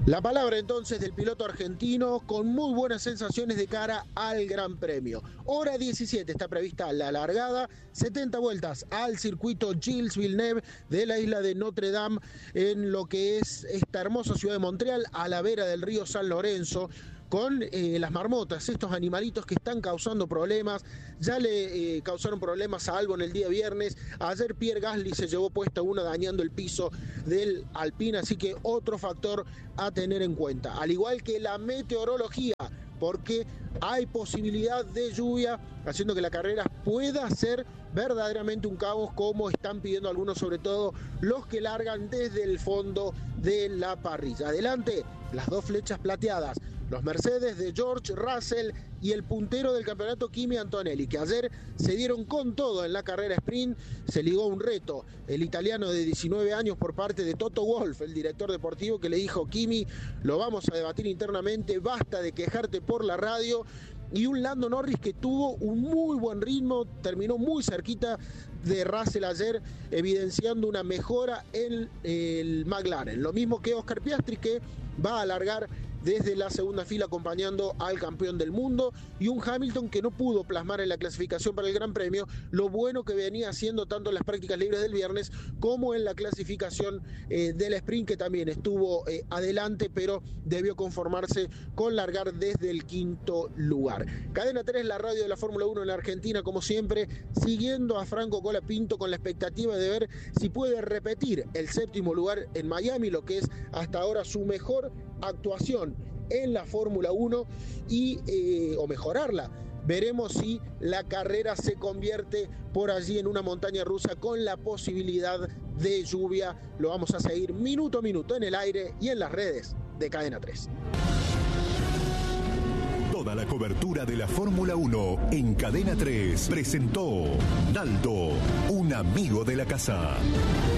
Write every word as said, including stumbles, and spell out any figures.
La palabra entonces del piloto argentino con muy buenas sensaciones de cara al Gran Premio. Hora diecisiete está prevista la largada, setenta vueltas al circuito Gilles Villeneuve de la isla de Notre Dame en lo que es esta hermosa ciudad de Montreal a la vera del río San Lorenzo, con eh, las marmotas, estos animalitos que están causando problemas. Ya le eh, causaron problemas a Albon el día viernes. Ayer Pierre Gasly se llevó puesta una dañando el piso del Alpine, así que otro factor a tener en cuenta. Al igual que la meteorología, porque hay posibilidad de lluvia, haciendo que la carrera pueda ser verdaderamente un caos, como están pidiendo algunos, sobre todo los que largan desde el fondo de la parrilla. Adelante, las dos flechas plateadas, los Mercedes de George Russell y el puntero del campeonato Kimi Antonelli, que ayer se dieron con todo en la carrera sprint. Se ligó un reto el italiano de diecinueve años por parte de Toto Wolff, el director deportivo, que le dijo: Kimi, lo vamos a debatir internamente, basta de quejarte por la radio. Y un Lando Norris que tuvo un muy buen ritmo, terminó muy cerquita de Russell ayer, evidenciando una mejora en el McLaren. Lo mismo que Oscar Piastri, que va a alargar desde la segunda fila acompañando al campeón del mundo, y un Hamilton que no pudo plasmar en la clasificación para el Gran Premio lo bueno que venía haciendo tanto en las prácticas libres del viernes como en la clasificación eh, del sprint, que también estuvo eh, adelante, pero debió conformarse con largar desde el quinto lugar. Cadena tres, la radio de la Fórmula uno en la Argentina, como siempre, siguiendo a Franco Colapinto con la expectativa de ver si puede repetir el séptimo lugar en Miami, lo que es hasta ahora su mejor actuación en la Fórmula uno, y eh, o mejorarla. Veremos si la carrera se convierte por allí en una montaña rusa con la posibilidad de lluvia. Lo vamos a seguir minuto a minuto en el aire y en las redes de Cadena tres. Toda la cobertura de la Fórmula uno en Cadena tres presentó Naldo, un amigo de la casa.